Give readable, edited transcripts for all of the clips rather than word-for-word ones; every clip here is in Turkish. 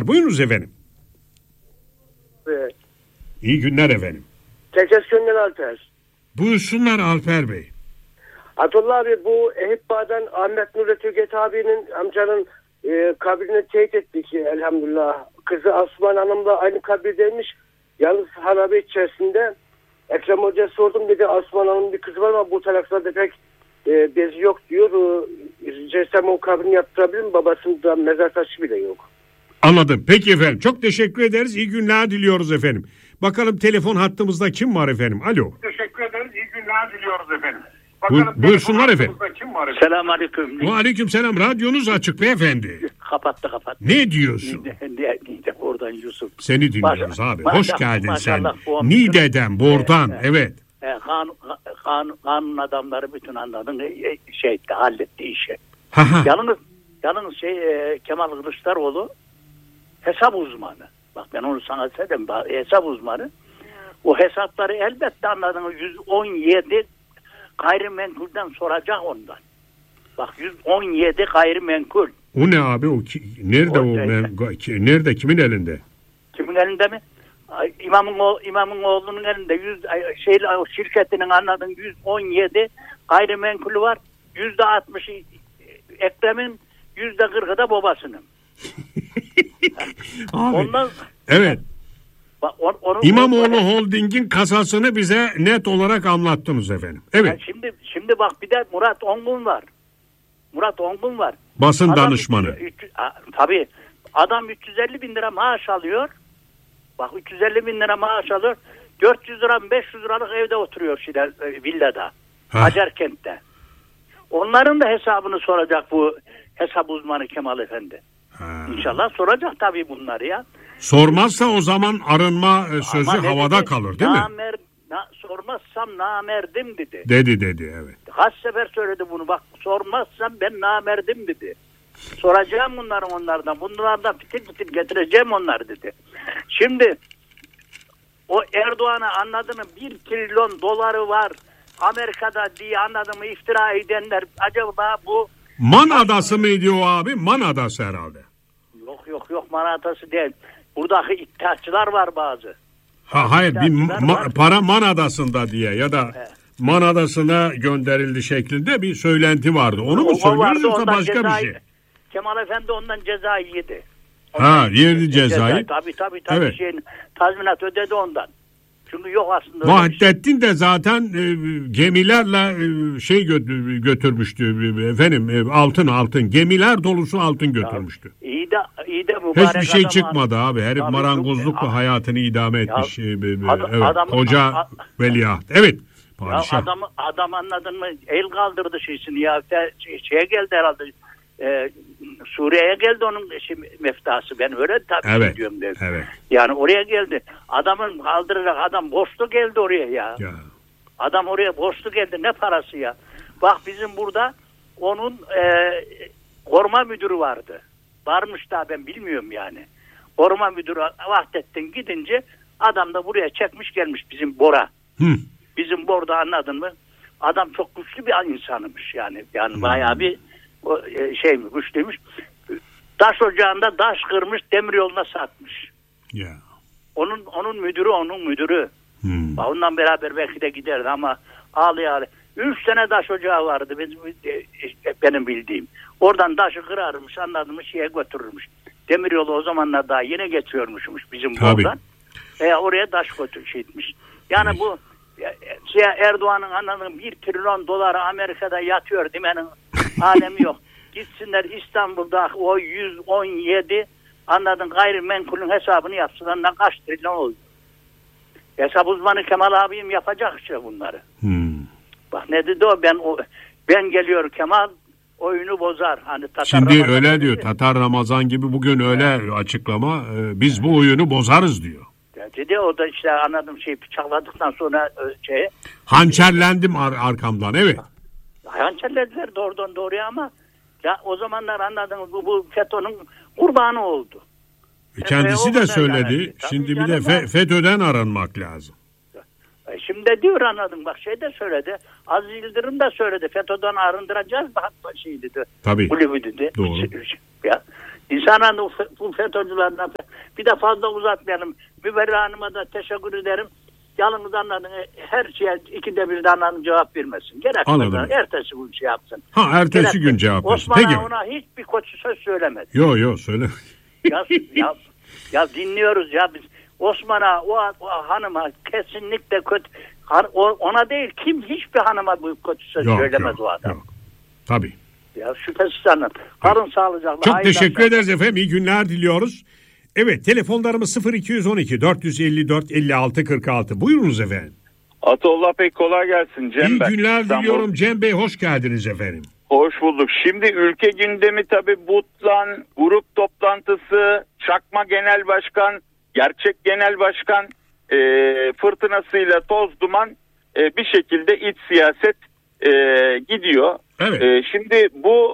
Buyurunuz efendim. Evet. İyi günler efendim. Teşekkürler Alper. Buyursunlar Alper Bey. Abdullah abi, bu Ehibba'dan Ahmet Nuri Tüket abinin amcanın kabrini teyit ettik elhamdülillah. Kızı Asman Hanım'la aynı kabirdeymiş. Yalnız harabe içerisinde. Ekrem Hoca'ya sordum, dedi Asman Hanım'ın bir kızı var ama bu taraklarda pek bezi yok diyor. Rica etsem o kabrini yaptırabilir mi? Babasında mezar taşı bile yok. Anladım. Peki efendim. Çok teşekkür ederiz. İyi günler diliyoruz efendim. Bakalım telefon hattımızda kim var efendim? Alo. Teşekkür ederiz. İyi günler diliyoruz efendim. Buyursunlar efendim. Selamünaleyküm. Aleyküm selam. Radyonuz açık beyefendi. Kapattı. Ne diyorsun? Ne oradan Yusuf. Seni dinliyoruz abi. Hoş geldin sen. Niğde'den, buradan. Evet. Kanun adamları bütün anladın halletti işi. Yalnız Kemal Kılıçdaroğlu hesap uzmanı. Bak ben onu sana söyledim. Hesap uzmanı. O hesapları elbette anladın. 117 gayrimenkulden soracak ondan. Bak 117 gayrimenkul. O ne abi? Nerede nerede? Kimin elinde? Kimin elinde mi? İmamın oğlunun elinde o şirketinin anladın 117 gayrimenkulü var. %60'ı Ekrem'in, %40'ı da babasının. Ondan evet. İmamoğlu Holding'in kasasını bize net olarak anlattınız efendim. Evet. Yani şimdi bak bir de Murat Ongun var. Basın danışmanı. Tabii. Adam 350 bin lira maaş alıyor. Bak 350 bin lira maaş alıyor. 400 lira 500 liralık evde oturuyor villada. Acarkent'te. Onların da hesabını soracak bu hesap uzmanı Kemal Efendi. İnşallah soracak tabii bunları ya. Sormazsa o zaman arınma sözü havada kalır değil mi? Sormazsam namerdim dedi. Dedi evet. Kaç sefer söyledi bunu, bak sormazsam ben namerdim dedi. Soracağım bunlardan fitil getireceğim onları dedi. Şimdi o Erdoğan'a anladın mı 1 trilyon doları var Amerika'da diye anladın mı iftira edenler acaba bu Man Adası mıydı o abi? Man Adası herhalde. Yok Man Adası değil. Buradaki iddiaçılar var bazı. Hayır para Man Adası'nda diye ya da Man Adası'na gönderildi şeklinde bir söylenti vardı. Onu mu söylüyoruz yoksa başka bir şey? Kemal Efendi ondan cezayı yedi. Yedi cezayı. Tabii evet. Tazminat ödedi ondan. Çünkü yok aslında. Vahdettin de zaten gemilerle götürmüştü efendim, altın gemiler dolusu altın götürmüştü. İyi de mübarek hiçbir şey çıkmadı abi. Herif marangozlukla hayatını idame etmiş. Koca veliaht. Evet. Padişah. Adam anladın mı? El kaldırdı şeysini ya. Şeye geldi herhalde. Suriye'ye geldi onun meftası. Ben öyle tabii diyorum. Evet. Yani oraya geldi. Adamın kaldırarak adam borçlu geldi oraya ya. Adam oraya borçlu geldi. Ne parası ya? Bak bizim burada onun koruma müdürü vardı. Varmış da ben bilmiyorum yani. Koruma müdürü Vahdettin gidince adam da buraya çekmiş gelmiş bizim Bora. Bizim Bora'da anladın mı? Adam çok güçlü bir insanımış yani. Yani bayağı bir güçlüymüş. Taş ocağında taş kırmış, demir yoluna satmış. Onun müdürü. Ondan beraber belki de giderdi ama ağlaya 3 sene taş ocağı vardı benim bildiğim. Oradan taşı kırarmış, anladın mı, götürürmüş. Demiryolu o zamanlar daha yine geçiyormuşmuş bizim buradan. Oraya taş götürmüş. Yani bu Erdoğan'ın anladığım 1 trilyon doları Amerika'da yatıyor demenin alemi yok. Gitsinler İstanbul'da o 117 anladın gayrimenkulün hesabını yapsınlar, kaç trilyon oldu. Hesap uzmanı Kemal abim yapacak işte bunları. Bak ne dedi o, ben geliyor Kemal oyunu bozar. Hani Tatar şimdi Ramazan öyle diyor. Tatar Ramazan gibi bugün öyle açıklama. Biz bu oyunu bozarız diyor. Dedi o da işte anladım bıçakladıktan sonra hançerlendim arkamdan evet. Hançerlediler doğrudan doğruya ama ya o zamanlar anladınız bu FETÖ'nün kurbanı oldu. Kendisi de söyledi. Yani. Şimdi bir de FETÖ'den aranmak lazım. Şimdi diyor anladım bak de söyledi. Aziz Yıldırım da söyledi. FETÖ'den arındıracağız da hatta dedi. Tabii. Kulübü dedi. Doğru. İnsanlar bu FETÖ'cülerine bir de fazla uzatmayalım. Müberra Hanım'a da teşekkür ederim. Yalnız anladın her şeye ikide bir de anladım cevap vermesin. Gerekmez. Ertesi gün şey yapsın. Ertesi gün cevap versin. Osman'a ona hiçbir kötü söz söylemedi. Yok söyle. ya dinliyoruz ya biz. Osman'a o hanıma kesinlikle kötü. Ona değil hiçbir hanıma bu kötü söz söylemez o adam. Yok. Tabii. Ya şüphesiz anladım. Karın sağlıcakla. Çok teşekkür ederiz efendim. İyi günler diliyoruz. Evet, telefonlarımız 0212 454 56 46. Buyurunuz efendim. Atollah Bey kolay gelsin Cem İyi ben. günler diliyorum Cem Bey, hoş geldiniz efendim. Hoş bulduk. Şimdi ülke gündemi tabii Butlan, grup toplantısı, çakma genel başkan, gerçek genel başkan fırtınasıyla toz duman bir şekilde iç siyaset gidiyor. Evet. Şimdi bu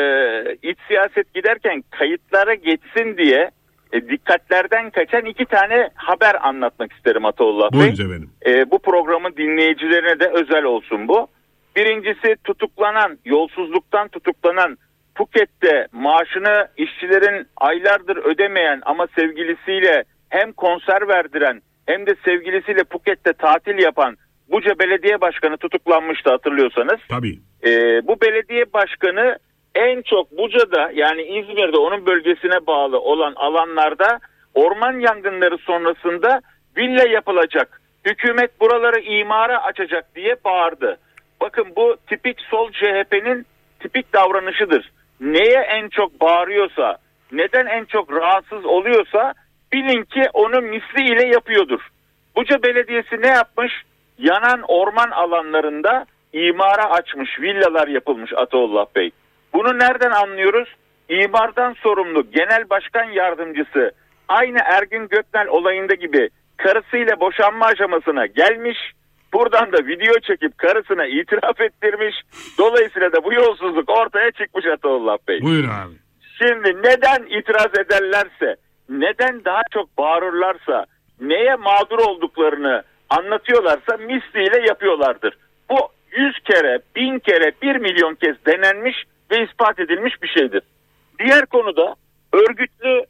iç siyaset giderken kayıtlara geçsin diye dikkatlerden kaçan iki tane haber anlatmak isterim Atollah Bey. Buyurun efendim. Bu programın dinleyicilerine de özel olsun bu. Birincisi yolsuzluktan tutuklanan, Phuket'te maaşını işçilerin aylardır ödemeyen ama sevgilisiyle hem konser verdiren hem de sevgilisiyle Phuket'te tatil yapan Buca Belediye Başkanı tutuklanmıştı hatırlıyorsanız. Tabii. Bu belediye başkanı en çok Buca'da, yani İzmir'de onun bölgesine bağlı olan alanlarda orman yangınları sonrasında villa yapılacak, hükümet buraları imara açacak diye bağırdı. Bakın bu tipik sol CHP'nin tipik davranışıdır. Neye en çok bağırıyorsa, neden en çok rahatsız oluyorsa bilin ki onu misliyle yapıyordur. Buca Belediyesi ne yapmış? Yanan orman alanlarında imara açmış, villalar yapılmış Atollah Bey. Bunu nereden anlıyoruz? İmardan sorumlu genel başkan yardımcısı aynı Ergün Göknel olayında gibi karısıyla boşanma aşamasına gelmiş. Buradan da video çekip karısına itiraf ettirmiş. Dolayısıyla da bu yolsuzluk ortaya çıkmış Atollah Bey. Buyur abi. Şimdi neden itiraz ederlerse, neden daha çok bağırırlarsa, neye mağdur olduklarını anlatıyorlarsa misliyle yapıyorlardır. Bu 100 kere, 1000 kere, 1 milyon kez denenmiş ve ispat edilmiş bir şeydir. Diğer konuda örgütlü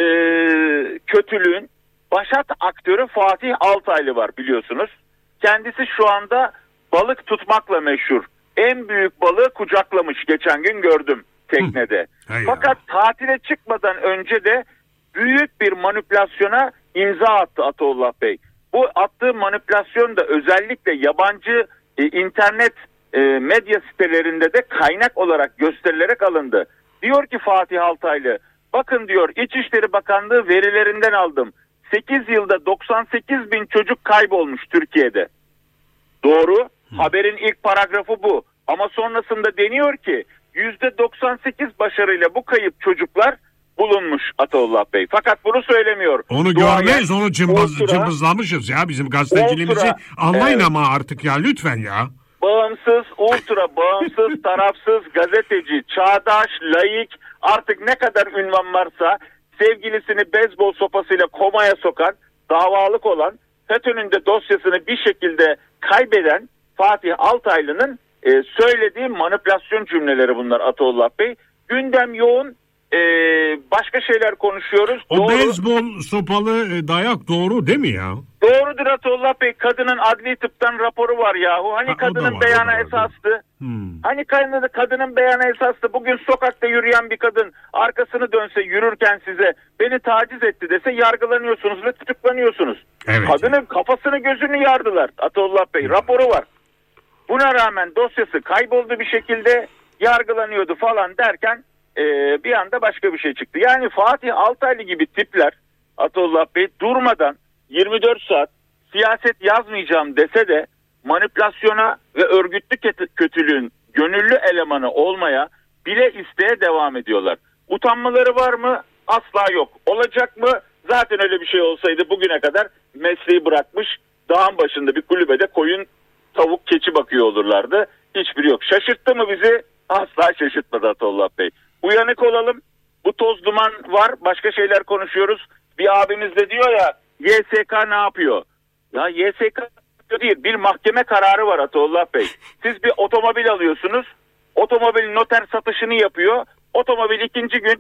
kötülüğün başat aktörü Fatih Altaylı var biliyorsunuz. Kendisi şu anda balık tutmakla meşhur. En büyük balığı kucaklamış, geçen gün gördüm teknede. Fakat tatile çıkmadan önce de büyük bir manipülasyona imza attı Atollah Bey. Bu attığı manipülasyon da özellikle yabancı internet medya sitelerinde de kaynak olarak gösterilerek alındı. Diyor ki Fatih Altaylı, bakın diyor İçişleri Bakanlığı verilerinden aldım. 8 yılda 98 bin çocuk kaybolmuş Türkiye'de. Doğru. Haberin ilk paragrafı bu. Ama sonrasında deniyor ki %98 başarıyla bu kayıp çocuklar bulunmuş Atollah Bey. Fakat bunu söylemiyor. Onu görmeyiz, onu cımbızlamışız ya, bizim gazeteciliğimizi anlayın ama artık ya, lütfen ya. Bağımsız, ultra bağımsız, tarafsız, gazeteci, çağdaş, laik, artık ne kadar ünvan varsa, sevgilisini beyzbol sopasıyla komaya sokan, davalık olan, FETÖ'nün de dosyasını bir şekilde kaybeden Fatih Altaylı'nın söylediği manipülasyon cümleleri bunlar Atollah Bey. Gündem yoğun, başka şeyler konuşuyoruz. O beyzbol sopalı dayak doğru değil mi ya? Doğrudur Atollah Bey. Kadının adli tıptan raporu var yahu. Hani kadının beyanı esastı. Hani kadının beyanı esastı. Bugün sokakta yürüyen bir kadın arkasını dönse yürürken size beni taciz etti dese yargılanıyorsunuz ve tutuklanıyorsunuz. Evet. Kadının kafasını gözünü yardılar Atollah Bey. Raporu var. Buna rağmen dosyası kayboldu bir şekilde, yargılanıyordu falan derken bir anda başka bir şey çıktı. Yani Fatih Altaylı gibi tipler Atollah Bey durmadan 24 saat siyaset yazmayacağım dese de manipülasyona ve örgütlü kötülüğün gönüllü elemanı olmaya bile isteye devam ediyorlar. Utanmaları var mı? Asla yok. Olacak mı? Zaten öyle bir şey olsaydı bugüne kadar mesleği bırakmış, dağın başında bir kulübede koyun, tavuk, keçi bakıyor olurlardı. Hiçbiri yok. Şaşırttı mı bizi? Asla şaşırtmadı Atollah Bey. Uyanık olalım. Bu toz duman var. Başka şeyler konuşuyoruz. Bir abimiz de diyor ya, YSK ne yapıyor? Ya YSK değil, bir mahkeme kararı var Atollah Bey. Siz bir otomobil alıyorsunuz. Otomobil noter satışını yapıyor. Otomobil ikinci gün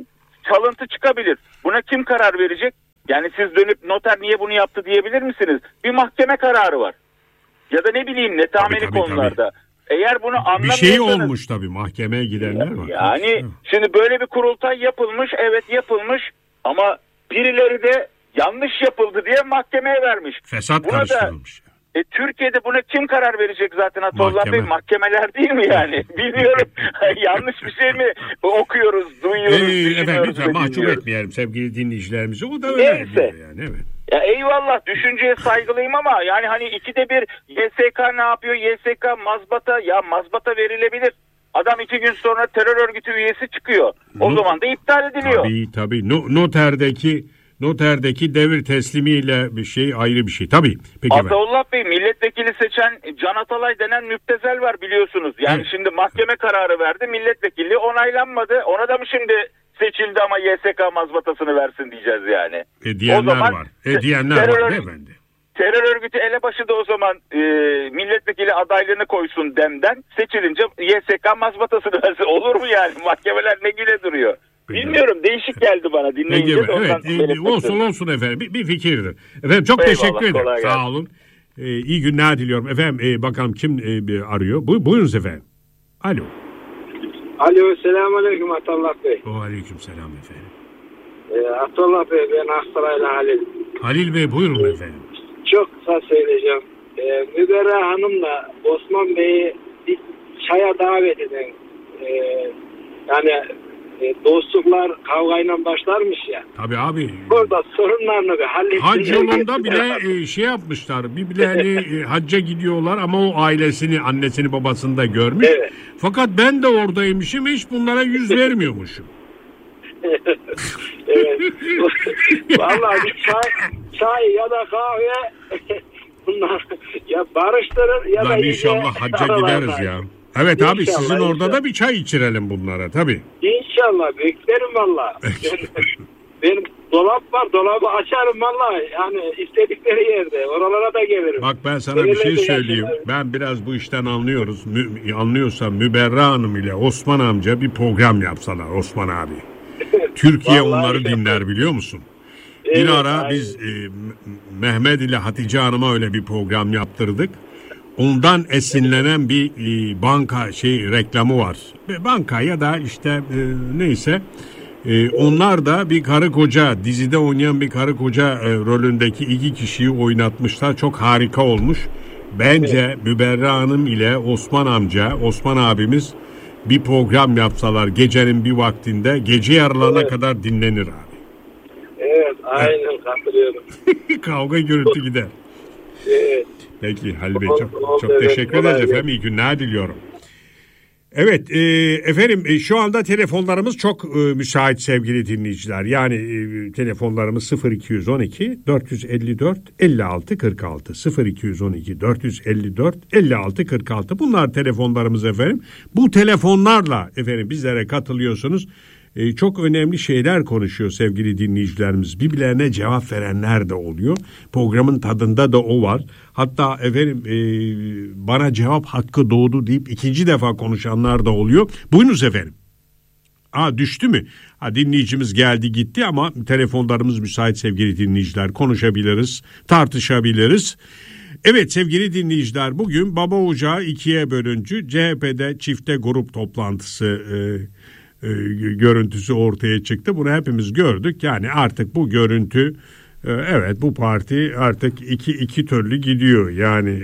çalıntı çıkabilir. Buna kim karar verecek? Yani siz dönüp noter niye bunu yaptı diyebilir misiniz? Bir mahkeme kararı var. Ya da ne bileyim netameli konularda. Tabii. Eğer bunu anlamıyorsanız... Bir şey olmuş tabii, mahkemeye gidenler var. Yani şimdi böyle bir kurultay yapılmış, evet yapılmış ama birileri de yanlış yapıldı diye mahkemeye vermiş. Fesat buna karıştırılmış. Türkiye'de buna kim karar verecek zaten Atollah Bey? Mahkemeler değil mi yani? Bilmiyorum. Yanlış bir şey mi okuyoruz, duyuyoruz, efendim lütfen mahcup etmeyelim sevgili dinleyicilerimizi. O da öyle diyor yani. Evet. Ya eyvallah, düşünceye saygılıyım ama yani hani ikide bir YSK ne yapıyor? YSK mazbata, ya mazbata verilebilir. Adam 2 gün sonra terör örgütü üyesi çıkıyor. O zaman da iptal ediliyor. Tabii. Noterdeki devir teslimiyle bir şey ayrı bir şey. Tabii. Peki Atollah Bey, milletvekili seçen Can Atalay denen müptezel var biliyorsunuz. Yani şimdi mahkeme kararı verdi. Milletvekilliği onaylanmadı. Ona da mı şimdi seçildi ama YSK mazbatasını versin diyeceğiz yani. Diyenler o zaman, var. Diyenler var beyefendi. Terör örgütü elebaşı da o zaman milletvekili adaylığını koysun demden, seçilince YSK mazbatasını versin. Olur mu yani? Mahkemeler ne güne duruyor. Bilmiyorum, değişik geldi bana dinleyince. Evet, olsun efendim, bir fikirdir. Efendim çok teşekkür ederim. Sağ olun. İyi günler diliyorum. Efendim bakalım kim arıyor. Buyurunuz efendim. Alo. Alo, selamünaleyküm Atollah Bey. Aleyküm selam efendim. Atollah Bey, ben Aksaraylı Halil. Halil Bey buyurun efendim. Çok kısa söyleyeceğim. Müberra Hanım'la Osman Bey'i bir çaya davet edin. Yani dostluklar kavgayla başlarmış ya. Tabii abi. Orada sorunlarını bir halletsin. Hac yolunda bile şey yapmışlar. Birbirlerini hacca gidiyorlar ama o ailesini, annesini, babasını da görmüş. Evet. Fakat ben de oradaymışım, hiç bunlara yüz vermiyormuşum. Evet. Vallahi bir çay ya da kahve bunlar ya barıştırır ya da inşallah hacca gideriz ya. Evet inşallah, abi sizin orada da bir çay içirelim bunlara tabii. İnşallah beklerim valla. Benim dolap var, dolabı açarım valla, yani istedikleri yerde oralara da gelirim. Bak ben sana bir şey söyleyeyim. Ben biraz bu işten anlıyorsam Müberra Hanım ile Osman amca bir program yapsalar, Osman abi. Türkiye onları dinler biliyor musun? Evet, bir ara aynen. Biz Mehmet ile Hatice Hanım'a öyle bir program yaptırdık. Ondan esinlenen bir banka reklamı var. Banka ya da işte neyse. Onlar da bir karı koca, dizide oynayan bir karı koca rolündeki 2 kişiyi oynatmışlar. Çok harika olmuş. Bence Müberra Hanım ile Osman abimiz bir program yapsalar gecenin bir vaktinde, gece yarılarına kadar dinlenir abi. Evet, aynen katılıyorum. Kavga gürültü gider. Evet. Peki Halil Bey çok teşekkür ederiz efendim. İyi günler diliyorum. Evet efendim şu anda telefonlarımız çok müsait sevgili dinleyiciler. Yani telefonlarımız 0212 454 56 46 0212 454 56 46. Bunlar telefonlarımız efendim. Bu telefonlarla efendim bizlere katılıyorsunuz. Çok önemli şeyler konuşuyor sevgili dinleyicilerimiz. Birbirlerine cevap verenler de oluyor. Programın tadında da o var. Hatta efendim bana cevap hakkı doğdu deyip 2. defa konuşanlar da oluyor. Buyurunuz efendim. Düştü mü? Dinleyicimiz geldi gitti ama telefonlarımız müsait sevgili dinleyiciler. Konuşabiliriz, tartışabiliriz. Evet sevgili dinleyiciler, bugün Baba Ocağı 2'ye bölüncü CHP'de çifte grup toplantısı görüntüsü ortaya çıktı. Bunu hepimiz gördük. Yani artık bu görüntü evet bu parti artık iki türlü gidiyor. Yani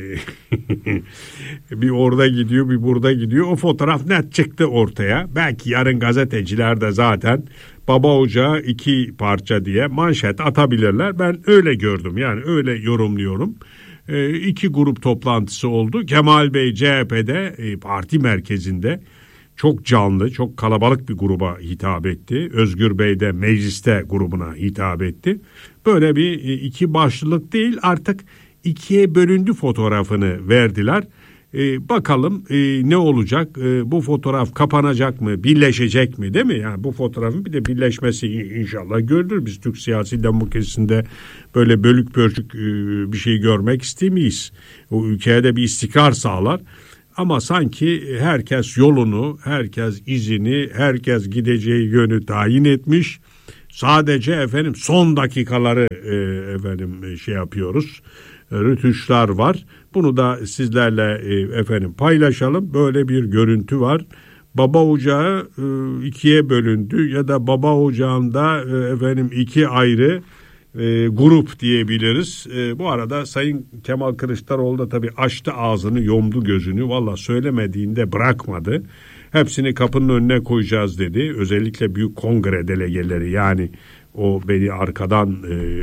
bir orada gidiyor bir burada gidiyor. O fotoğraf net çıktı ortaya. Belki yarın gazeteciler de zaten Baba Ocağı 2 parça diye manşet atabilirler. Ben öyle gördüm. Yani öyle yorumluyorum. 2 grup toplantısı oldu. Kemal Bey CHP'de parti merkezinde çok canlı, çok kalabalık bir gruba hitap etti. Özgür Bey de mecliste grubuna hitap etti. Böyle bir 2 başlılık değil, artık 2'ye bölündü fotoğrafını verdiler. Bakalım ne olacak? Bu fotoğraf kapanacak mı? Birleşecek mi? Değil mi? Yani bu fotoğrafın bir de birleşmesi inşallah görülür. Biz Türk siyasi demokrasisinde böyle bölük pörçük bir şey görmek istemeyiz. O ülkeye de bir istikrar sağlar. Ama sanki herkes yolunu, herkes izini, herkes gideceği yönü tayin etmiş. Sadece efendim son dakikaları şey yapıyoruz. Rötuşlar var. Bunu da sizlerle efendim paylaşalım. Böyle bir görüntü var. Baba ocağı ikiye bölündü ya da baba ocağında efendim iki ayrı grup diyebiliriz. Bu arada Sayın Kemal Kılıçdaroğlu da tabii açtı ağzını, yomdu gözünü. Valla söylemediğinde bırakmadı. Hepsini kapının önüne koyacağız dedi. Özellikle büyük kongre delegeleri, yani o beni arkadan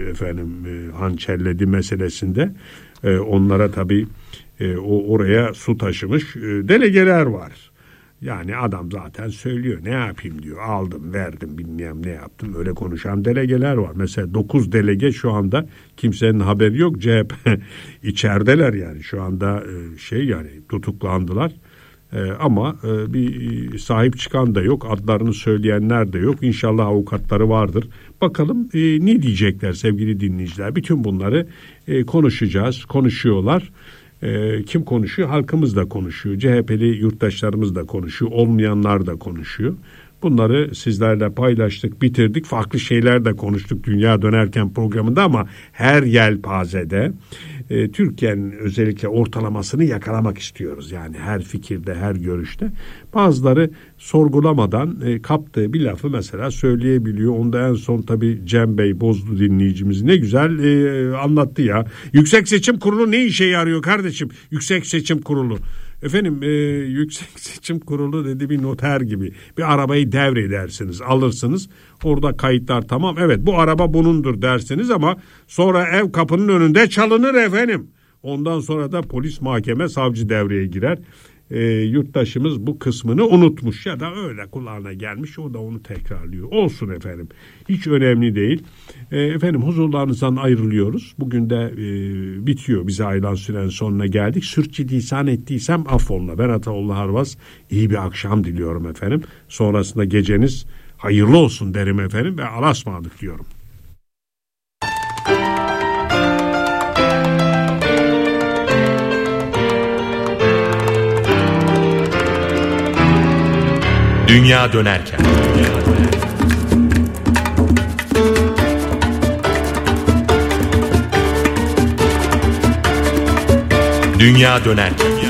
hançerledi meselesinde. Onlara tabii oraya su taşımış delegeler var. Yani adam zaten söylüyor, ne yapayım diyor, aldım verdim bilmem ne yaptım, öyle konuşan delegeler var. Mesela 9 delege şu anda kimsenin haberi yok, CHP içerideler yani şu anda yani tutuklandılar. Ama bir sahip çıkan da yok, adlarını söyleyenler de yok. İnşallah avukatları vardır. Bakalım ne diyecekler sevgili dinleyiciler. Bütün bunları konuşacağız, konuşuyorlar. Kim konuşuyor? Halkımız da konuşuyor. CHP'li yurttaşlarımız da konuşuyor. Olmayanlar da konuşuyor. Bunları sizlerle paylaştık, bitirdik. Farklı şeyler de konuştuk Dünya Dönerken programında ama her yelpazede Türkiye'nin özellikle ortalamasını yakalamak istiyoruz. Yani her fikirde, her görüşte. Bazıları sorgulamadan kaptığı bir lafı mesela söyleyebiliyor. Onda en son tabii Cem Bey bozdu dinleyicimizi. Ne güzel anlattı ya. Yüksek Seçim Kurulu ne işe yarıyor kardeşim? Yüksek Seçim Kurulu. Efendim Yüksek Seçim Kurulu dedi bir noter gibi. Bir arabayı devredersiniz, alırsınız. Orada kayıtlar tamam. Evet, bu araba bunundur dersiniz ama sonra ev kapının önünde çalınır efendim. Ondan sonra da polis, mahkeme, savcı devreye girer. Yurttaşımız bu kısmını unutmuş ya da öyle kulağına gelmiş, o da onu tekrarlıyor. Olsun efendim, hiç önemli değil. Efendim huzurlarınızdan ayrılıyoruz. Bugün de bitiyor, bize ayrılan sürenin sonuna geldik. Sürçülisan ettiysem affola. Ben Ataullah Arvaz, iyi bir akşam diliyorum efendim. Sonrasında geceniz hayırlı olsun derim efendim ve Allah'a ısmarladık diyorum. Dünya Dönerken. Dünya Dönerken.